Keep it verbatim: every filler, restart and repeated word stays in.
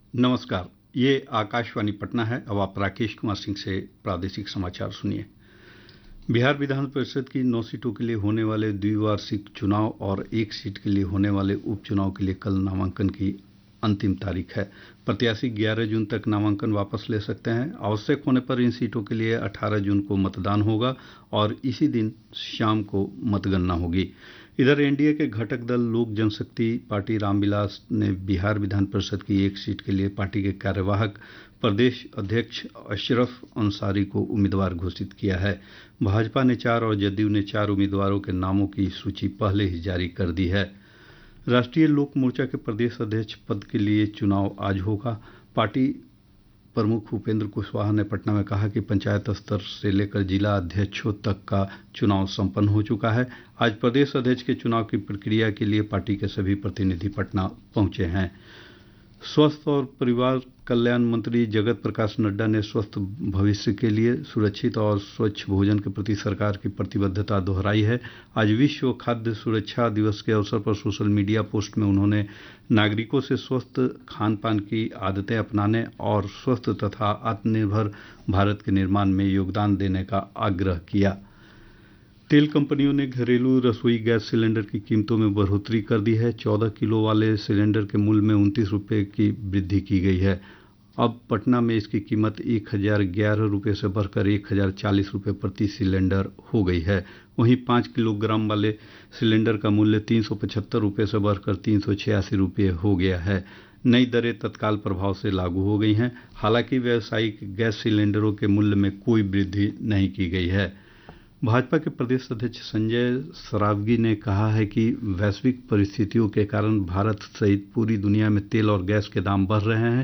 नमस्कार। ये आकाशवाणी पटना है। अब आप राकेश कुमार सिंह से प्रादेशिक समाचार सुनिए। बिहार विधान परिषद की नौ सीटों के लिए होने वाले द्विवार्षिक चुनाव और एक सीट के लिए होने वाले उपचुनाव के लिए कल नामांकन की अंतिम तारीख है। प्रत्याशी ग्यारह जून तक नामांकन वापस ले सकते हैं। आवश्यक होने पर इन सीटों के लिए अठारह जून को मतदान होगा और इसी दिन शाम को मतगणना होगी। इधर एनडीए के घटक दल लोक जनशक्ति पार्टी रामविलास ने बिहार विधान परिषद की एक सीट के लिए पार्टी के कार्यवाहक प्रदेश अध्यक्ष अशरफ अंसारी को उम्मीदवार घोषित किया है। भाजपा ने चार और जदयू ने चार उम्मीदवारों के नामों की सूची पहले ही जारी कर दी है। राष्ट्रीय लोक मोर्चा के प्रदेश अध्यक्ष पद के लिए चुनाव आज होगा। पार्टी प्रमुख उपेंद्र कुशवाहा ने पटना में कहा कि पंचायत स्तर से लेकर जिला अध्यक्षों तक का चुनाव संपन्न हो चुका है। आज प्रदेश अध्यक्ष के चुनाव की प्रक्रिया के लिए पार्टी के सभी प्रतिनिधि पटना पहुंचे हैं। स्वास्थ्य और परिवार कल्याण मंत्री जगत प्रकाश नड्डा ने स्वस्थ भविष्य के लिए सुरक्षित और स्वच्छ भोजन के प्रति सरकार की प्रतिबद्धता दोहराई है। आज विश्व खाद्य सुरक्षा दिवस के अवसर पर सोशल मीडिया पोस्ट में उन्होंने नागरिकों से स्वस्थ खान पान की आदतें अपनाने और स्वस्थ तथा आत्मनिर्भर भारत के निर्माण में योगदान देने का आग्रह किया। तेल कंपनियों ने घरेलू रसोई गैस सिलेंडर की कीमतों में बढ़ोतरी कर दी है। चौदह किलो वाले सिलेंडर के मूल्य में उनतीस रुपये की वृद्धि की गई है। अब पटना में इसकी कीमत एक हजार ग्यारह रुपये से बढ़कर एक हजार चालीस रुपये प्रति सिलेंडर हो गई है। वहीं पाँच किलोग्राम वाले सिलेंडर का मूल्य तीन सौ पचहत्तर रुपये से बढ़कर तीन सौ छियासी रुपये हो गया है। नई दरें तत्काल प्रभाव से लागू हो गई हैं। हालांकि व्यावसायिक गैस सिलेंडरों के मूल्य में कोई वृद्धि नहीं की गई है। भाजपा के प्रदेश अध्यक्ष संजय सरावगी ने कहा है कि वैश्विक परिस्थितियों के कारण भारत सहित पूरी दुनिया में तेल और गैस के दाम बढ़ रहे हैं।